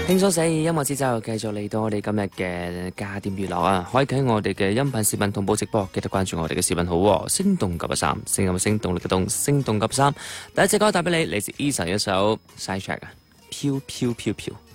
輕鬆寫意音樂節奏繼續嚟到我哋今日嘅家電娛樂啊！可以喺我哋嘅音頻視頻同步直播，記得關注我哋嘅視頻號喎，聲動913，聲音聲動力嘅動，聲動913。第一隻歌帶俾你，嚟自 Eason 一首 Side Track 啊，飄飄飄飄。